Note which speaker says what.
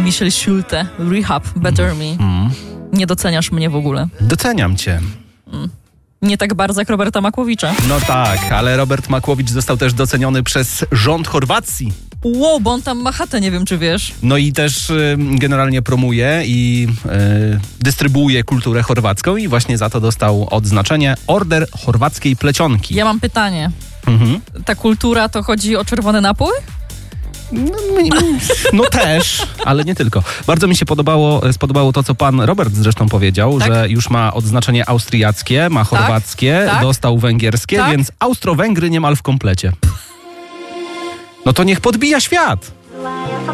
Speaker 1: Michel Schulte, Rehab, Better Me. Nie doceniasz mnie w ogóle.
Speaker 2: Doceniam cię.
Speaker 1: Nie tak bardzo jak Roberta Makłowicza.
Speaker 2: No tak, ale Robert Makłowicz został też doceniony przez rząd Chorwacji.
Speaker 1: Wow, bo on tam ma chatę, nie wiem czy wiesz.
Speaker 2: No i też generalnie promuje i dystrybuuje kulturę chorwacką i właśnie za to dostał odznaczenie Order Chorwackiej Plecionki.
Speaker 1: Ja mam pytanie. Ta kultura to chodzi o czerwony napój?
Speaker 2: No też, ale nie tylko. Bardzo mi się spodobało to, co pan Robert zresztą powiedział,
Speaker 1: Tak?
Speaker 2: że już ma odznaczenie austriackie, ma chorwackie,
Speaker 1: tak.
Speaker 2: dostał węgierskie,
Speaker 1: Tak?
Speaker 2: więc Austro-Węgry niemal w komplecie. No to niech podbija świat.